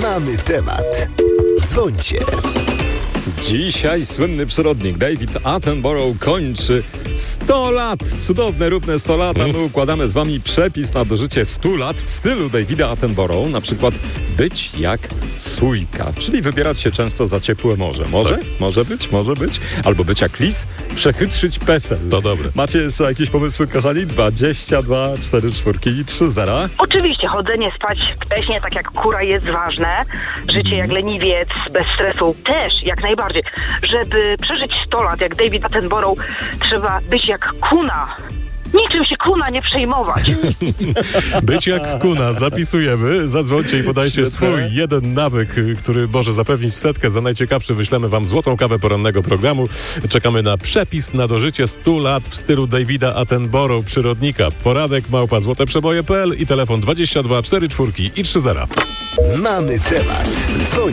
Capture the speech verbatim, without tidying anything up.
Mamy temat. Dzwońcie. Dzisiaj słynny przyrodnik David Attenborough kończy sto lat. Cudowne, równe sto lat. A my układamy z wami przepis na dożycie stu lat w stylu Davida Attenborough. Na przykład być jak sójka, czyli wybierać się często za ciepłe morze. Może? Tak. Może być, może być. Albo być jak lis, przechytrzyć pesel. To dobre. Macie jeszcze jakieś pomysły, kochani? dwadzieścia dwa, cztery czwórki i trzy zera. Oczywiście, chodzenie spać wcześniej, tak jak kura, jest ważne. Życie jak leniwiec, bez stresu też, jak najbardziej. Żeby przeżyć sto lat, jak David Attenborough, trzeba być jak kuna. Niczym się kuna nie przejmować. Być jak kuna, zapisujemy. Zadzwońcie i podajcie Świetne. swój jeden nawyk, który może zapewnić setkę. Za najciekawszy wyślemy wam złotą kawę porannego programu. Czekamy na przepis na dożycie stu lat w stylu Davida Attenborough, przyrodnika. Poradek małpa złoteprzeboje kropka p l i telefon dwadzieścia dwa, cztery czwórki i trzy zera. Mamy temat. Dzwońcie.